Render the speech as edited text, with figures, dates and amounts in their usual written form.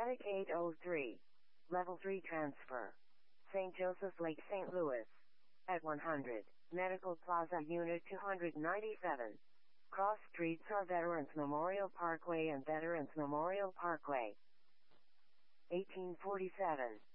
Attic 803. Level 3 transfer. St. Joseph's Lake, St. Louis. At 100. Medical Plaza Unit 297. Cross streets are Veterans Memorial Parkway and Veterans Memorial Parkway. 1847.